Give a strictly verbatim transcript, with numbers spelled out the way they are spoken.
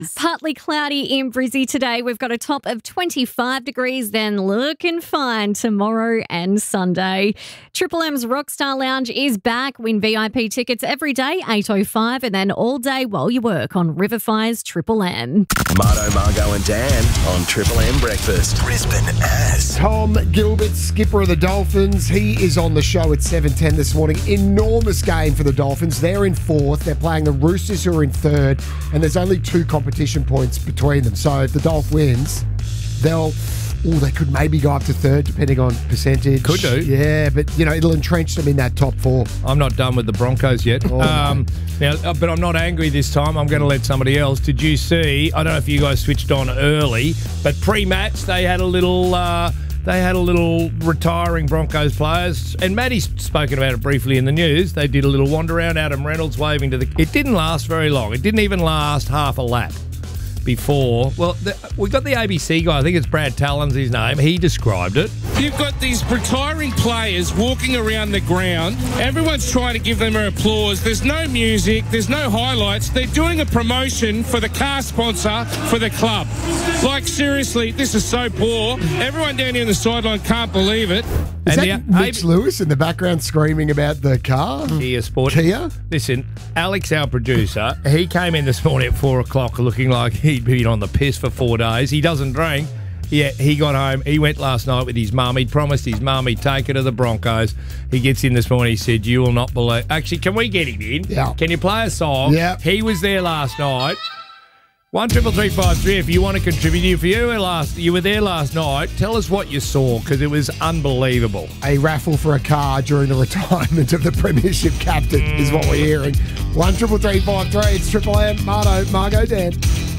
Partly cloudy in Brizzy today. We've got a top of twenty-five degrees, then looking fine tomorrow and Sunday. Triple M's Rockstar Lounge is back. Win V I P tickets every day, eight oh five, and then all day while you work on River Fire's Triple M. Marto, Margo and Dan on Triple M Breakfast. Brisbane as. Tom Gilbert, skipper of the Dolphins. He is on the show at seven ten this morning. Enormous game for the Dolphins. They're in fourth. They're playing the Roosters, who are in third. And there's only two competition points between them. So if the Dolph wins, they'll... Oh, they could maybe go up to third, depending on percentage. Could do. Yeah, but, you know, it'll entrench them in that top four. I'm not done with the Broncos yet. Oh, um, now, uh, but I'm not angry this time. I'm going to let somebody else. Did you see, I don't know if you guys switched on early, but pre-match they had a little... Uh, They had a little retiring Broncos players, and Maddie's spoken about it briefly in the news. They did a little wander around, Adam Reynolds waving to the... It didn't last very long. It didn't even last half a lap before. Well, the, we got the A B C guy, I think it's Brad Talon's his name. He described it. You've got these retiring players walking around the ground. Everyone's trying to give them an applause. There's no music. There's no highlights. They're doing a promotion for the car sponsor for the club. Like, seriously, this is so poor. Everyone down here on the sideline can't believe it. Is And that the- Mitch Lewis in the background screaming about the car? Kia Sport. Kia? Listen, Alex, our producer, he came in this morning at four o'clock looking like he'd been on the piss for four days. He doesn't drink. Yeah, he got home. He went last night with his mum. He'd promised his mum he'd take her to the Broncos. He gets in this morning. He said, "You will not believe." Actually, can we get him in? Yeah. Can you play a song? Yeah. He was there last night. One triple three five three. If you want to contribute, if you were last, you were there last night. Tell us what you saw, because it was unbelievable. A raffle for a car during the retirement of the Premiership captain is what we're hearing. One triple three five three. It's Triple M. Marto, Margo, Dan.